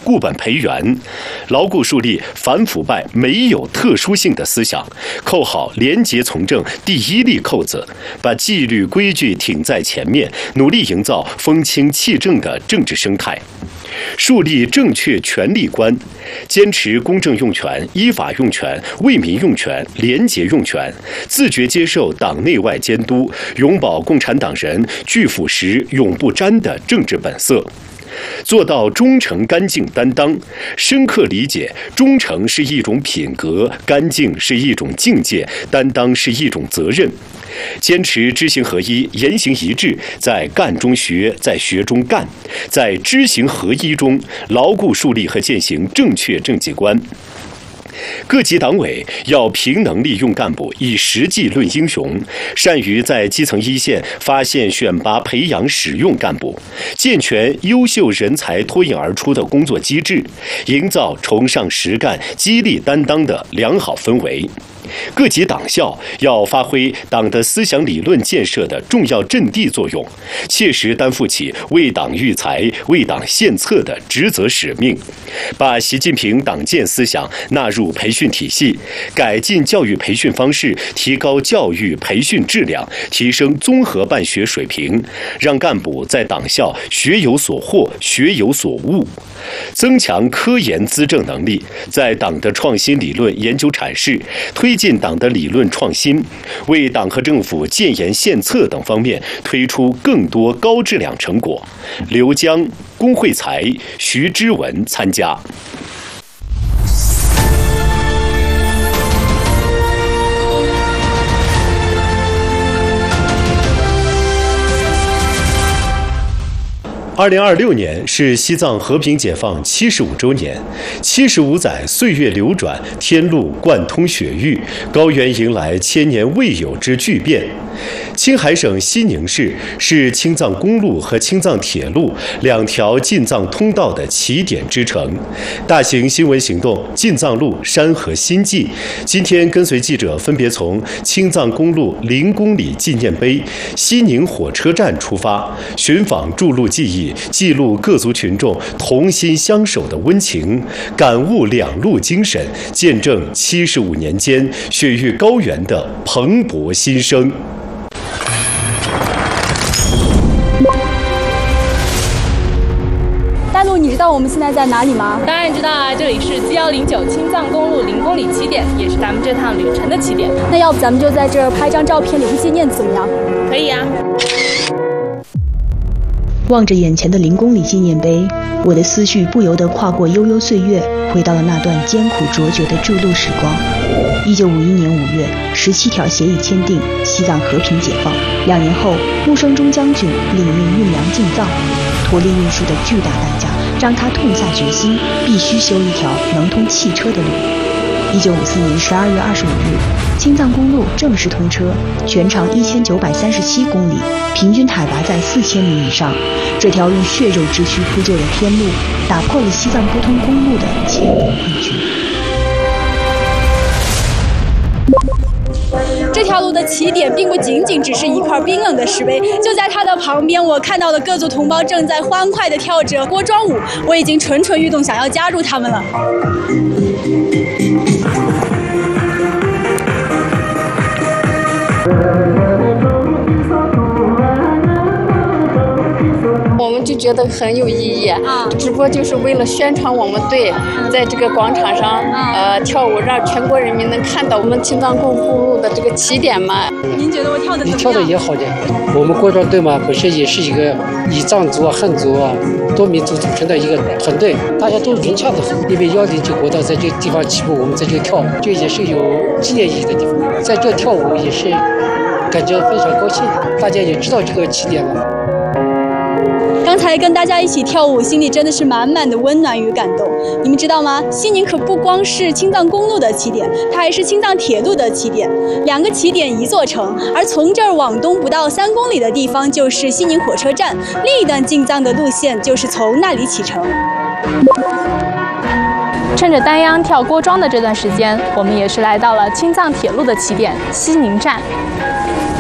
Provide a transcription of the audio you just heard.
固本培元，牢固树立反腐败没有特殊性的思想，扣好廉洁从政第一粒扣子，把纪律规矩挺在前面，努力营造风清气正的政治生态。树立正确权力观，坚持公正用权、依法用权、为民用权、廉洁用权，自觉接受党内外监督，永葆共产党人拒腐蚀、永不沾的政治本色。做到忠诚干净担当，深刻理解忠诚是一种品格，干净是一种境界，担当是一种责任。坚持知行合一、言行一致，在干中学，在学中干，在知行合一中牢固树立和践行正确政绩观。各级党委要凭能力用干部，以实际论英雄，善于在基层一线发现、选拔、培养、使用干部，健全优秀人才脱颖而出的工作机制，营造崇尚实干、激励担当的良好氛围。各级党校要发挥党的思想理论建设的重要阵地作用，切实担负起为党育才、为党献策的职责使命，把习近平党建思想纳入培训体系，改进教育培训方式，提高教育培训质量，提升综合办学水平，让干部在党校学有所获、学有所悟，增强科研资政能力，在党的创新理论研究阐释、推进党的理论创新，为党和政府建言献策等方面推出更多高质量成果。刘江、龚慧才、徐之文参加。2026年是西藏和平解放75周年，75载岁月流转，天路贯通雪域，高原迎来千年未有之巨变。青海省西宁市是青藏公路和青藏铁路两条进藏通道的起点之城。大型新闻行动进藏路山河新纪今天跟随记者分别从青藏公路0公里纪念碑、西宁火车站出发，寻访筑路记忆，记录各族群众同心相守的温情，感悟两路精神，见证75年间雪域高原的蓬勃新生。 大陆，你知道我们现在在哪里吗？ 当然知道啊，这里是G109青藏公路0公里起点，也是咱们这趟旅程的起点。 那要不咱们就在这儿拍张照片留个纪念，怎么样？ 可以啊。 望着眼前的0公里纪念碑，我的思绪不由得跨过悠悠岁月，回到了那段艰苦卓绝的筑路时光。1951年5月，17条协议签订，西藏和平解放。2年后，穆生中将军领命运粮进藏，驼铃运输的巨大代价让他痛下决心，必须修一条能通汽车的路。1954年12月25日，青藏公路正式通车，全长1937公里，平均海拔在4000米以上。这条用血肉之躯铺就的天路，打破了西藏不通公路的千年困局。 这条路的起点并不仅仅只是一块冰冷的石碑，就在它的旁边，我看到的各族同胞正在欢快地跳着锅庄舞，我已经蠢蠢欲动，想要加入他们了。 我们就觉得很有意义，只不过就是为了宣传我们队在这个广场上跳舞，让全国人民能看到我们青藏公路的这个起点嘛。 您觉得我跳的怎么样？ 你跳的也好的。我们锅庄队嘛，本身也是一个以藏族、汉族多民族组成的一个团队，大家都融洽的很。因为109国道在这个地方起步，我们在这跳舞，这也是有纪念意义的地方。在这跳舞也是感觉非常高兴，大家也知道这个起点了。 刚才跟大家一起跳舞，心里真的是满满的温暖与感动。你们知道吗？西宁可不光是青藏公路的起点，它还是青藏铁路的起点。2个起点一座城，而从这儿往东不到3公里的地方就是西宁火车站，另一段进藏的路线就是从那里启程。 趁着丹央跳锅庄的这段时间，我们也是来到了青藏铁路的起点西宁站。